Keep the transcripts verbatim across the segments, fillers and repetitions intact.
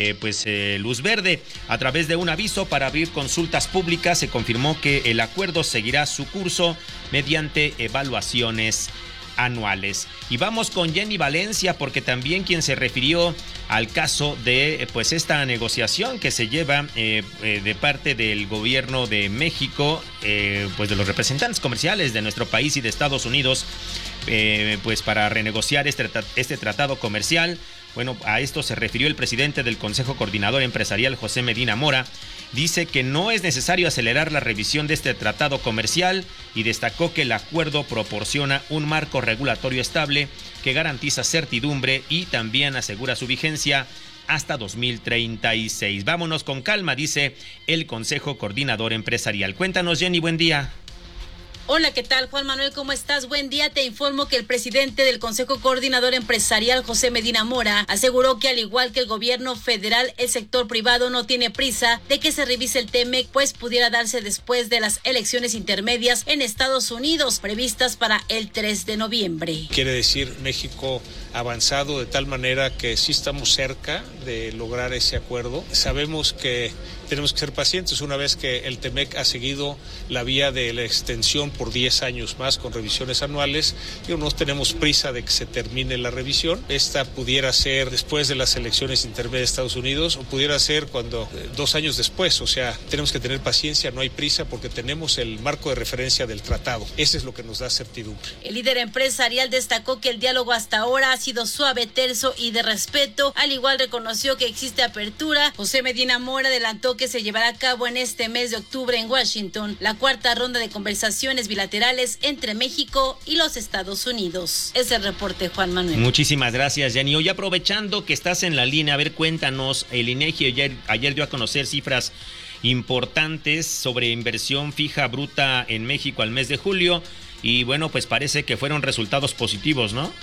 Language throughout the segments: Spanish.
eh, pues eh, luz verde. A través de un aviso para abrir consultas públicas se confirmó que el acuerdo seguirá su curso mediante evaluaciones anuales. Y vamos con Jenny Valencia, porque también quien se refirió al caso de pues esta negociación que se lleva eh, eh, de parte del gobierno de México, eh, pues de los representantes comerciales de nuestro país y de Estados Unidos, eh, pues para renegociar este, este tratado comercial. Bueno, a esto se refirió el presidente del Consejo Coordinador Empresarial, José Medina Mora. Dice que no es necesario acelerar la revisión de este tratado comercial y destacó que el acuerdo proporciona un marco regulatorio estable que garantiza certidumbre y también asegura su vigencia hasta dos mil treinta y seis. Vámonos con calma, dice el Consejo Coordinador Empresarial. Cuéntanos, Jenny, buen día. Hola, ¿qué tal, Juan Manuel? ¿Cómo estás? Buen día. Te informo que el presidente del Consejo Coordinador Empresarial, José Medina Mora, aseguró que al igual que el gobierno federal, el sector privado no tiene prisa de que se revise el TEMEC, pues pudiera darse después de las elecciones intermedias en Estados Unidos, previstas para el tres de noviembre. Quiere decir, México avanzado de tal manera que sí estamos cerca de lograr ese acuerdo. Sabemos que tenemos que ser pacientes una vez que el TEMEC ha seguido la vía de la extensión por diez años más con revisiones anuales. Y no tenemos prisa de que se termine la revisión. Esta pudiera ser después de las elecciones intermedias de Estados Unidos o pudiera ser cuando eh, dos años después. O sea, tenemos que tener paciencia, no hay prisa porque tenemos el marco de referencia del tratado. Ese es lo que nos da certidumbre. El líder empresarial destacó que el diálogo hasta ahora ha sido suave, terso y de respeto. Al igual reconoció que existe apertura. José Medina Mora adelantó que se llevará a cabo en este mes de octubre en Washington la cuarta ronda de conversaciones bilaterales entre México y los Estados Unidos. Es el reporte, Juan Manuel. Muchísimas gracias, Jenny. Hoy, aprovechando que estás en la línea, a ver, cuéntanos, el INEGI ayer, ayer dio a conocer cifras importantes sobre inversión fija bruta en México al mes de julio y bueno, pues parece que fueron resultados positivos, ¿no?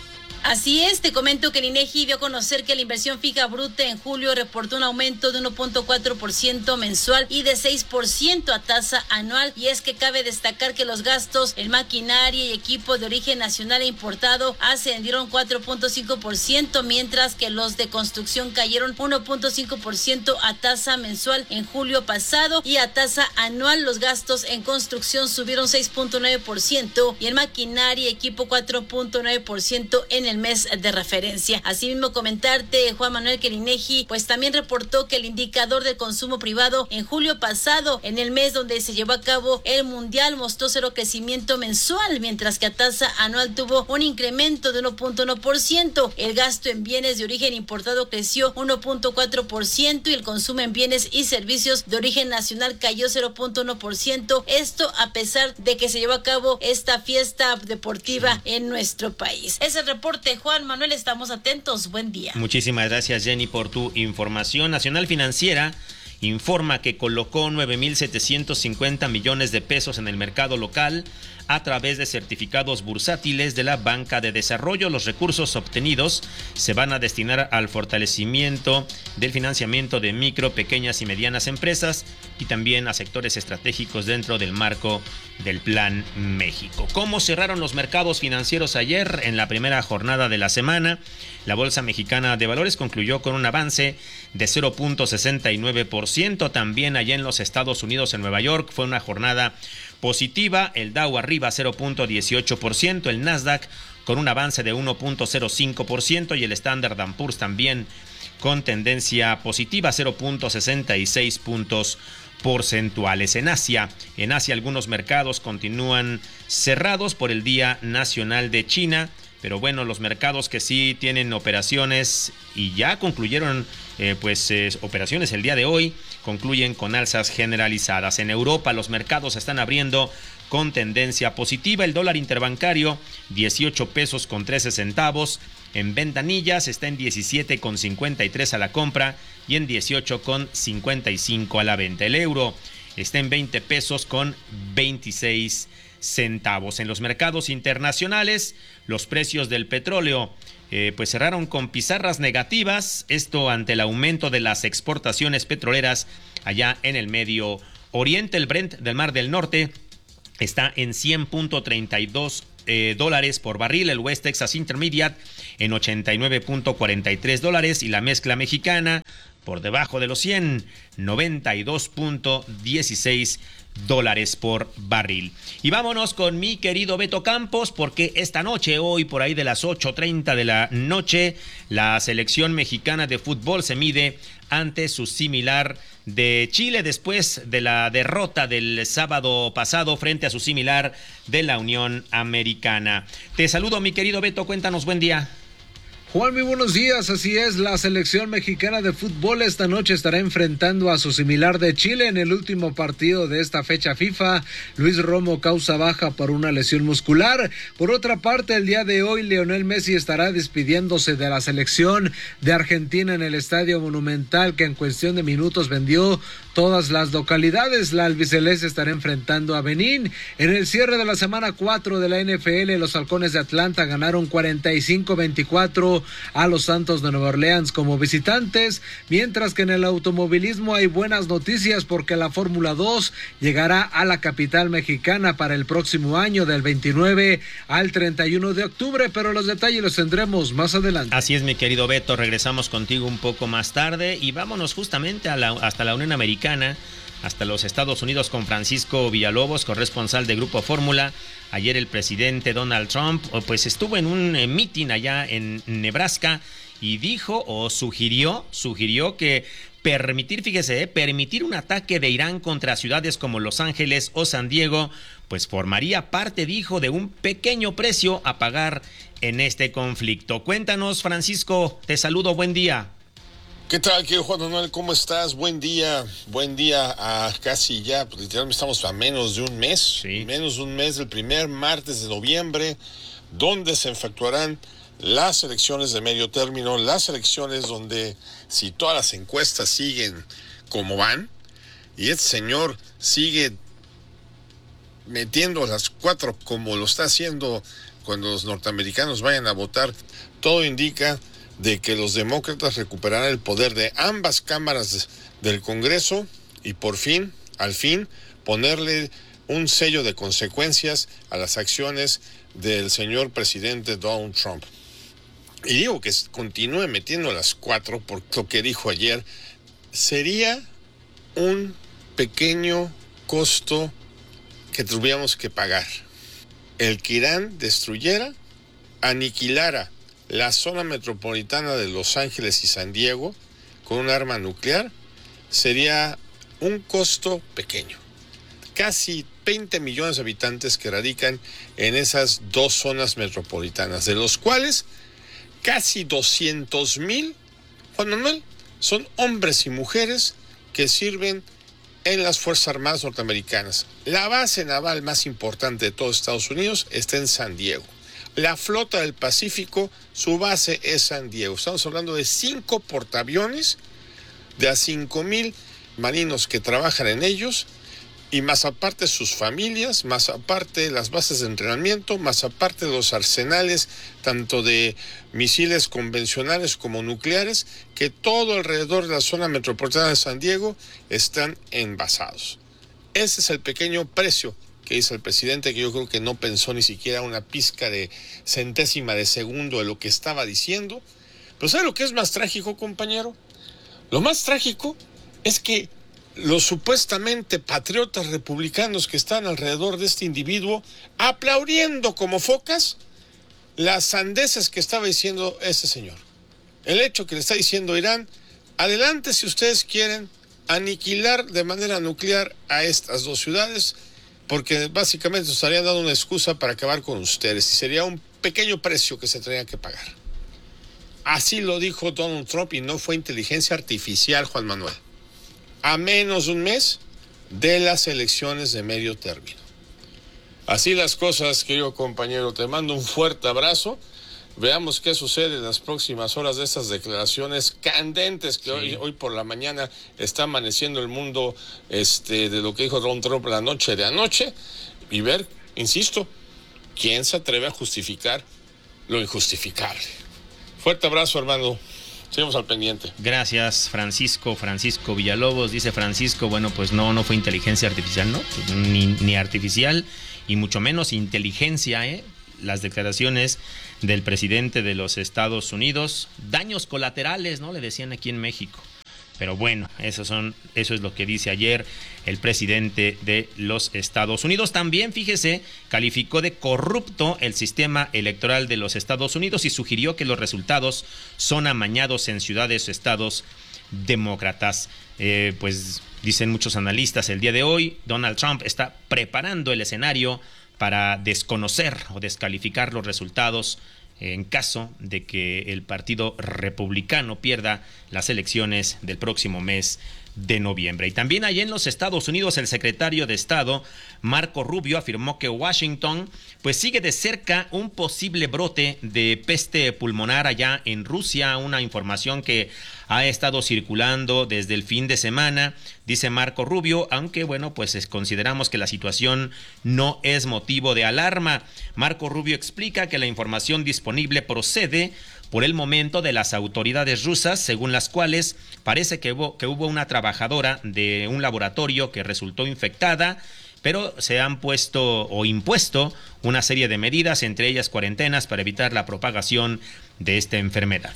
Así es, te comento que el INEGI dio a conocer que la inversión fija bruta en julio reportó un aumento de uno punto cuatro por ciento mensual y de seis por ciento a tasa anual, y es que cabe destacar que los gastos en maquinaria y equipo de origen nacional e importado ascendieron cuatro punto cinco por ciento, mientras que los de construcción cayeron uno punto cinco por ciento a tasa mensual en julio pasado, y a tasa anual los gastos en construcción subieron seis punto nueve por ciento y en maquinaria y equipo cuatro punto nueve por ciento en el mes de referencia. Asimismo, comentarte, Juan Manuel, que el INEGI pues también reportó que el indicador del consumo privado en julio pasado, en el mes donde se llevó a cabo el mundial, mostró cero crecimiento mensual, mientras que a tasa anual tuvo un incremento de uno punto uno por ciento. El gasto en bienes de origen importado creció uno punto cuatro por ciento y el consumo en bienes y servicios de origen nacional cayó cero punto uno por ciento. Esto a pesar de que se llevó a cabo esta fiesta deportiva en nuestro país. Es el reporte, Juan Manuel, estamos atentos. Buen día. Muchísimas gracias, Jenny, por tu información. Nacional Financiera informa que colocó nueve mil setecientos cincuenta millones de pesos en el mercado local a través de certificados bursátiles de la Banca de Desarrollo. Los recursos obtenidos se van a destinar al fortalecimiento del financiamiento de micro, pequeñas y medianas empresas y también a sectores estratégicos dentro del marco del Plan México. ¿Cómo cerraron los mercados financieros ayer en la primera jornada de la semana? La Bolsa Mexicana de Valores concluyó con un avance de cero punto sesenta y nueve por ciento. También allá en los Estados Unidos, en Nueva York, fue una jornada positiva. El Dow arriba cero punto dieciocho por ciento, el Nasdaq con un avance de uno punto cero cinco por ciento y el Standard and Poor's también con tendencia positiva, cero punto sesenta y seis puntos porcentuales. En Asia, en Asia algunos mercados continúan cerrados por el Día Nacional de China, pero bueno, los mercados que sí tienen operaciones y ya concluyeron eh, pues eh, operaciones el día de hoy, concluyen con alzas generalizadas. En Europa los mercados están abriendo con tendencia positiva. El dólar interbancario dieciocho pesos con trece centavos. En ventanillas está en diecisiete con cincuenta y tres a la compra y en dieciocho con cincuenta y cinco a la venta. El euro está en veinte pesos con veintiséis centavos. En los mercados internacionales, los precios del petróleo eh, pues cerraron con pizarras negativas, esto ante el aumento de las exportaciones petroleras allá en el Medio Oriente. El Brent del Mar del Norte está en cien punto treinta y dos eh, dólares por barril, el West Texas Intermediate en ochenta y nueve punto cuarenta y tres dólares y la mezcla mexicana por debajo de los cien, noventa y dos punto dieciséis dólares por barril. Y vámonos con mi querido Beto Campos, porque esta noche, hoy por ahí de las ocho treinta de la noche, la selección mexicana de fútbol se mide ante su similar de Chile después de la derrota del sábado pasado frente a su similar de la Unión Americana. Te saludo, mi querido Beto, cuéntanos, buen día. Juan, muy buenos días. Así es, la selección mexicana de fútbol esta noche estará enfrentando a su similar de Chile en el último partido de esta fecha FIFA. Luis Romo causa baja por una lesión muscular. Por otra parte, el día de hoy, Lionel Messi estará despidiéndose de la selección de Argentina en el Estadio Monumental, que en cuestión de minutos vendió todas las localidades. La albiceleste estará enfrentando a Benín. En el cierre de la semana cuatro de la N F L, los Halcones de Atlanta ganaron cuarenta y cinco veinticuatro a los Santos de Nueva Orleans como visitantes, mientras que en el automovilismo hay buenas noticias porque la Fórmula dos llegará a la capital mexicana para el próximo año del veintinueve al treinta y uno de octubre, pero los detalles los tendremos más adelante. Así es, mi querido Beto, regresamos contigo un poco más tarde y vámonos justamente a la, hasta la Unión Americana, hasta los Estados Unidos con Francisco Villalobos, corresponsal de Grupo Fórmula. Ayer el presidente Donald Trump pues estuvo en un eh, meeting allá en Nebraska y dijo o sugirió, sugirió que permitir, fíjese, eh, permitir un ataque de Irán contra ciudades como Los Ángeles o San Diego, pues formaría parte, dijo, de un pequeño precio a pagar en este conflicto. Cuéntanos, Francisco, te saludo, buen día. ¿Qué tal, querido Juan Manuel? ¿Cómo estás? Buen día, buen día a casi ya, pues, literalmente estamos a menos de un mes, sí. menos de un mes del primer martes de noviembre, donde se efectuarán las elecciones de medio término, las elecciones donde si todas las encuestas siguen como van, y este señor sigue metiendo las cuatro como lo está haciendo cuando los norteamericanos vayan a votar, todo indica de que los demócratas recuperarán el poder de ambas cámaras del Congreso y por fin, al fin, ponerle un sello de consecuencias a las acciones del señor presidente Donald Trump. Y digo que continúe metiendo las cuatro por lo que dijo ayer, sería un pequeño costo que tuviéramos que pagar. El que Irán destruyera, aniquilara la zona metropolitana de Los Ángeles y San Diego con un arma nuclear, sería un costo pequeño. Casi veinte millones de habitantes que radican en esas dos zonas metropolitanas, de los cuales casi doscientos mil, Juan Manuel, son hombres y mujeres que sirven en las Fuerzas Armadas norteamericanas. La base naval más importante de todo Estados Unidos está en San Diego. La flota del Pacífico, su base es San Diego. Estamos hablando de cinco portaaviones, de a cinco mil marinos que trabajan en ellos, y más aparte sus familias, más aparte las bases de entrenamiento, más aparte los arsenales, tanto de misiles convencionales como nucleares, que todo alrededor de la zona metropolitana de San Diego están envasados. Ese es el pequeño precio que dice el presidente, que yo creo que no pensó ni siquiera una pizca de centésima de segundo de lo que estaba diciendo. Pero ¿sabe lo que es más trágico, compañero? Lo más trágico es que los supuestamente patriotas republicanos que están alrededor de este individuo, aplaudiendo como focas las sandeces que estaba diciendo ese señor. El hecho que le está diciendo Irán, adelante si ustedes quieren aniquilar de manera nuclear a estas dos ciudades, porque básicamente nos estarían dando una excusa para acabar con ustedes y sería un pequeño precio que se tendría que pagar. Así lo dijo Donald Trump y no fue inteligencia artificial, Juan Manuel. A menos de un mes de las elecciones de medio término. Así las cosas, querido compañero, te mando un fuerte abrazo. Veamos qué sucede en las próximas horas de estas declaraciones candentes que sí. hoy, hoy por la mañana está amaneciendo el mundo este, de lo que dijo Donald Trump la noche de anoche y ver, insisto, quién se atreve a justificar lo injustificable. Fuerte abrazo, hermano. Seguimos al pendiente. Gracias, Francisco. Francisco Villalobos. Dice Francisco, bueno, pues no, no fue inteligencia artificial, ¿no? Ni, ni artificial y mucho menos inteligencia, ¿eh? Las declaraciones del presidente de los Estados Unidos, daños colaterales, ¿no? Le decían aquí en México. Pero bueno, eso, son, eso es lo que dice ayer el presidente de los Estados Unidos. También, fíjese, calificó de corrupto el sistema electoral de los Estados Unidos y sugirió que los resultados son amañados en ciudades o estados demócratas. Eh, pues dicen muchos analistas el día de hoy, Donald Trump está preparando el escenario para desconocer o descalificar los resultados en caso de que el Partido Republicano pierda las elecciones del próximo mes de noviembre. Y también allá en los Estados Unidos, el secretario de Estado, Marco Rubio, afirmó que Washington pues sigue de cerca un posible brote de peste pulmonar allá en Rusia, una información que ha estado circulando desde el fin de semana, dice Marco Rubio, aunque bueno, pues consideramos que la situación no es motivo de alarma. Marco Rubio explica que la información disponible procede por el momento de las autoridades rusas, según las cuales parece que hubo, que hubo una trabajadora de un laboratorio que resultó infectada, pero se han puesto o impuesto una serie de medidas, entre ellas cuarentenas, para evitar la propagación de esta enfermedad.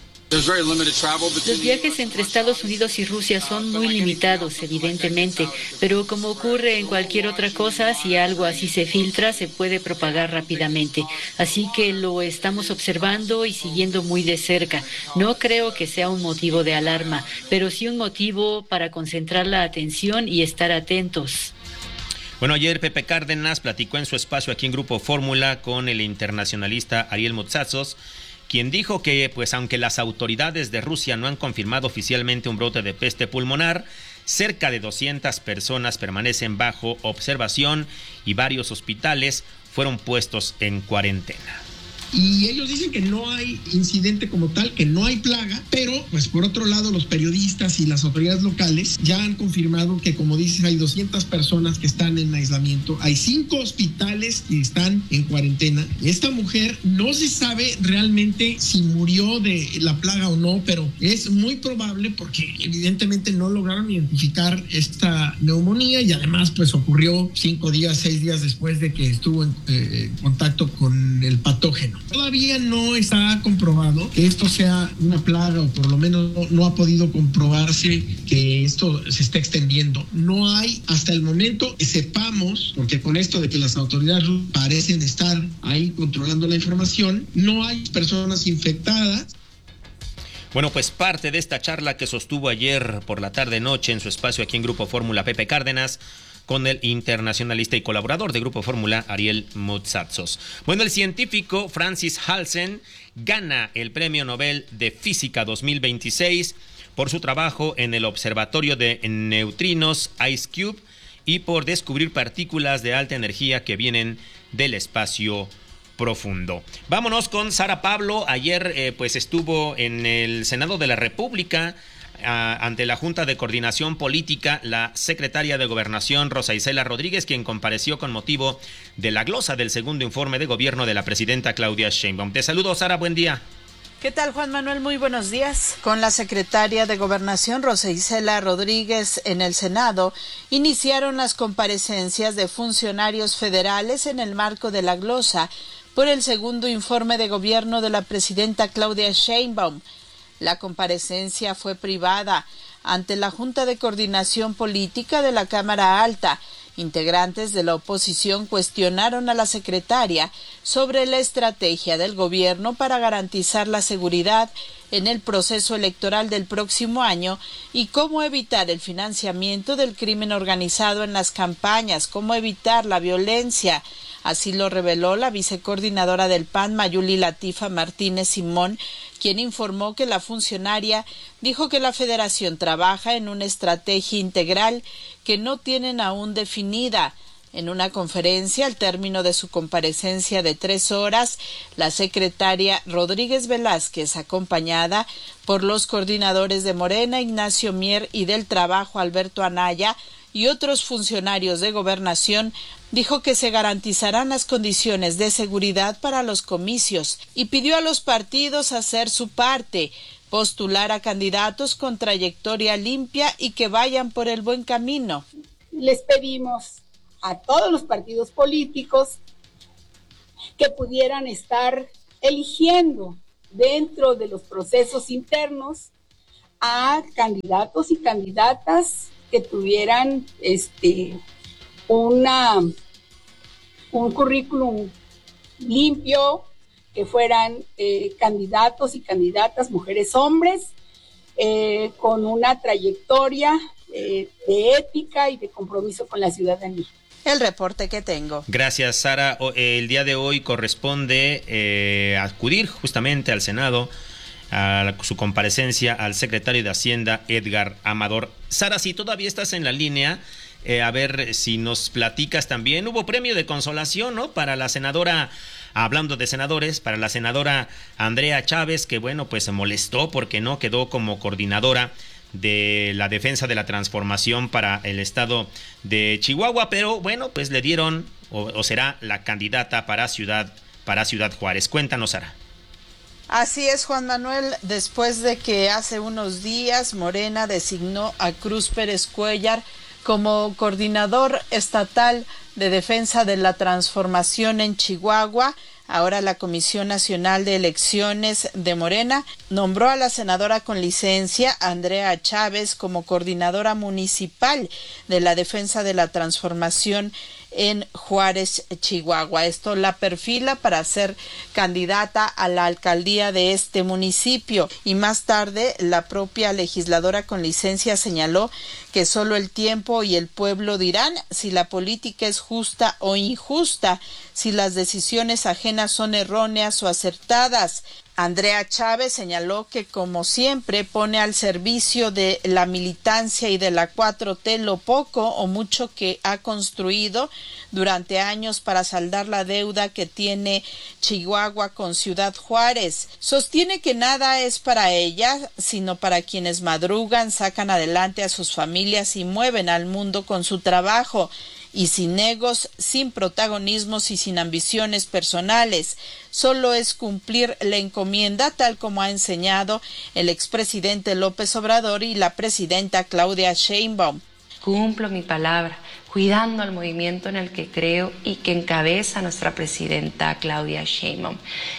Los viajes entre Estados Unidos y Rusia son muy limitados, evidentemente, pero como ocurre en cualquier otra cosa, si algo así se filtra, se puede propagar rápidamente. Así que lo estamos observando y siguiendo muy de cerca. No creo que sea un motivo de alarma, pero sí un motivo para concentrar la atención y estar atentos. Bueno, ayer Pepe Cárdenas platicó en su espacio aquí en Grupo Fórmula con el internacionalista Ariel Motsatsos, quien dijo que, pues, aunque las autoridades de Rusia no han confirmado oficialmente un brote de peste pulmonar, cerca de doscientas personas permanecen bajo observación y varios hospitales fueron puestos en cuarentena. Y ellos dicen que no hay incidente como tal, que no hay plaga, pero pues por otro lado los periodistas y las autoridades locales ya han confirmado que, como dices, hay doscientas personas que están en aislamiento, hay cinco hospitales que están en cuarentena. Esta mujer no se sabe realmente si murió de la plaga o no, pero es muy probable porque evidentemente no lograron identificar esta neumonía y además pues ocurrió cinco días, seis días después de que estuvo en eh, contacto con el patógeno. Todavía no está comprobado que esto sea una plaga, o por lo menos no, no ha podido comprobarse que esto se está extendiendo. No hay hasta el momento que sepamos, porque con esto de que las autoridades parecen estar ahí controlando la información, no hay personas infectadas. Bueno, pues parte de esta charla que sostuvo ayer por la tarde-noche en su espacio aquí en Grupo Fórmula, Pepe Cárdenas, con el internacionalista y colaborador de Grupo Fórmula, Ariel Motsatsos. Bueno, el científico Francis Halsen gana el Premio Nobel de Física dos mil veintiséis por su trabajo en el Observatorio de Neutrinos IceCube y por descubrir partículas de alta energía que vienen del espacio profundo. Vámonos con Sara Pablo. Ayer eh, pues estuvo en el Senado de la República ante la Junta de Coordinación Política la secretaria de Gobernación Rosa Isela Rodríguez, quien compareció con motivo de la glosa del segundo informe de gobierno de la presidenta Claudia Sheinbaum. Te saludo, Sara, buen día. ¿Qué tal, Juan Manuel? Muy buenos días. Con la secretaria de Gobernación Rosa Isela Rodríguez en el Senado, iniciaron las comparecencias de funcionarios federales en el marco de la glosa por el segundo informe de gobierno de la presidenta Claudia Sheinbaum. La comparecencia fue privada ante la Junta de Coordinación Política de la Cámara Alta. Integrantes de la oposición cuestionaron a la secretaria sobre la estrategia del gobierno para garantizar la seguridad en el proceso electoral del próximo año y cómo evitar el financiamiento del crimen organizado en las campañas, cómo evitar la violencia. Así lo reveló la vicecoordinadora del P A N, Mayuli Latifa Martínez Simón, quien informó que la funcionaria dijo que la federación trabaja en una estrategia integral que no tienen aún definida. En una conferencia al término de su comparecencia de tres horas, la secretaria Rodríguez Velázquez, acompañada por los coordinadores de Morena, Ignacio Mier, y del Trabajo, Alberto Anaya, y otros funcionarios de Gobernación, dijo que se garantizarán las condiciones de seguridad para los comicios y pidió a los partidos hacer su parte, postular a candidatos con trayectoria limpia y que vayan por el buen camino. Les pedimos a todos los partidos políticos que pudieran estar eligiendo dentro de los procesos internos a candidatos y candidatas que tuvieran este una un currículum limpio, que fueran eh, candidatos y candidatas, mujeres, hombres, eh, con una trayectoria eh, de ética y de compromiso con la ciudadanía. El reporte que tengo. Gracias, Sara. El día de hoy corresponde eh, acudir justamente al Senado a su comparecencia al secretario de Hacienda, Edgar Amador. Sara, si todavía estás en la línea, eh, a ver si nos platicas también. Hubo premio de consolación, ¿no? Para la senadora, hablando de senadores, para la senadora Andrea Chávez, que bueno, pues se molestó porque no quedó como coordinadora de la defensa de la transformación para el estado de Chihuahua, pero bueno, pues le dieron o, o será la candidata para Ciudad para Ciudad Juárez. Cuéntanos, Sara. Así es, Juan Manuel, después de que hace unos días Morena designó a Cruz Pérez Cuellar como coordinador estatal de defensa de la transformación en Chihuahua, ahora la Comisión Nacional de Elecciones de Morena nombró a la senadora con licencia, Andrea Chávez, como coordinadora municipal de la defensa de la transformación en Juárez, Chihuahua. Esto la perfila para ser candidata a la alcaldía de este municipio. Y más tarde, la propia legisladora con licencia señaló que solo el tiempo y el pueblo dirán si la política es justa o injusta, si las decisiones ajenas son erróneas o acertadas. Andrea Chávez señaló que, como siempre, pone al servicio de la militancia y de la cuatro T lo poco o mucho que ha construido durante años para saldar la deuda que tiene Chihuahua con Ciudad Juárez. Sostiene que nada es para ella, sino para quienes madrugan, sacan adelante a sus familias y mueven al mundo con su trabajo, y sin egos, sin protagonismos y sin ambiciones personales. Solo es cumplir la encomienda, tal como ha enseñado el expresidente López Obrador y la presidenta Claudia Sheinbaum. Cumplo mi palabra, cuidando al movimiento en el que creo y que encabeza nuestra presidenta Claudia Sheinbaum.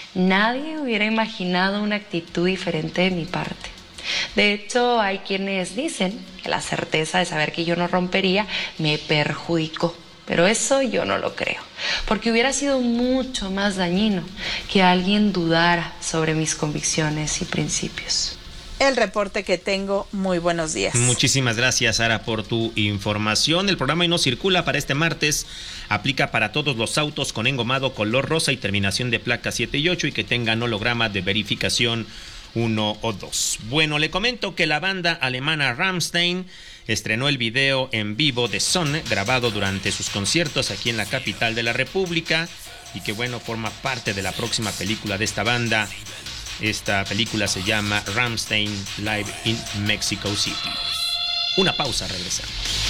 Nadie hubiera imaginado una actitud diferente de mi parte. De hecho, hay quienes dicen que la certeza de saber que yo no rompería me perjudicó, pero eso yo no lo creo, porque hubiera sido mucho más dañino que alguien dudara sobre mis convicciones y principios. El reporte que tengo, muy buenos días. Muchísimas gracias, Sara, por tu información. El programa Hoy No Circula para este martes aplica para todos los autos con engomado color rosa y terminación de placa siete y ocho y que tengan holograma de verificación uno o dos. Bueno, le comento que la banda alemana Rammstein estrenó el video en vivo de Sonne, grabado durante sus conciertos aquí en la capital de la República, y que bueno, forma parte de la próxima película de esta banda. Esta película se llama Rammstein Live in Mexico City. Una pausa, regresamos.